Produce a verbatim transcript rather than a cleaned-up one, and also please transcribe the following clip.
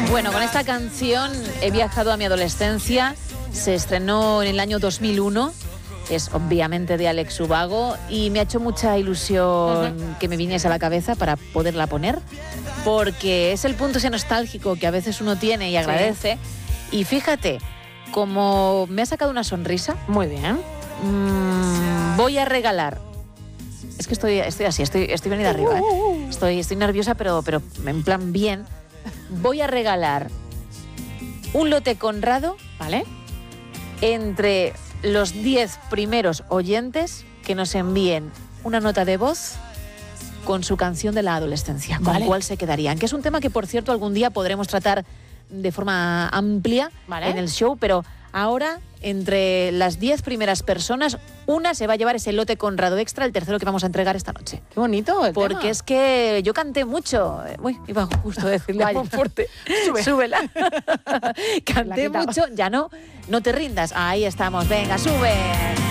Bueno, con esta canción he viajado a mi adolescencia. Se estrenó en el año dos mil uno. Es obviamente de Alex Ubago y me ha hecho mucha ilusión uh-huh. que me viniese a la cabeza para poderla poner, porque es el punto ese nostálgico que a veces uno tiene y agradece. Sí. Y fíjate, como me ha sacado una sonrisa. Muy bien. Mmm, voy a regalar. Es que estoy, estoy así, estoy, estoy venida arriba. ¿eh? Estoy, estoy nerviosa, pero, pero en plan bien. Voy a regalar un lote Conrado, ¿vale? Entre los diez primeros oyentes que nos envíen una nota de voz con su canción de la adolescencia, con vale. cuál se quedarían. Que es un tema que, por cierto, algún día podremos tratar de forma amplia vale. en el show, pero ahora, entre las diez primeras personas, una se va a llevar ese lote Conrado Extra, el tercero que vamos a entregar esta noche. Qué bonito el Porque tema. es que yo canté mucho. Uy, iba justo a decirle a Monforte, Sube. súbela. Canté mucho, ya no, no te rindas. Ahí estamos, venga, sube.